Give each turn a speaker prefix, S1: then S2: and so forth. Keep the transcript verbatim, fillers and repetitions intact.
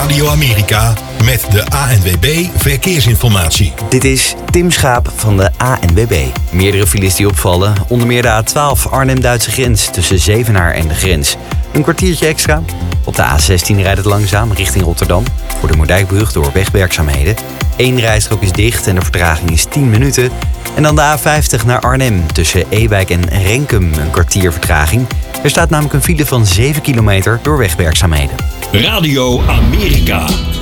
S1: Radio Amerika met de A N W B Verkeersinformatie.
S2: Dit is Tim Schaap van de A N W B. Meerdere files die opvallen, onder meer de A twaalf Arnhem-Duitse grens tussen Zevenaar en de grens. Een kwartiertje extra. Op de A zestien rijdt het langzaam richting Rotterdam voor de Moerdijkbrug door wegwerkzaamheden. Eén rijstrook is dicht en de vertraging is tien minuten. En dan de A vijftig naar Arnhem tussen Ewijk en Renkum een kwartier vertraging. Er staat namelijk een file van zeven kilometer door wegwerkzaamheden.
S1: Radio Amerika.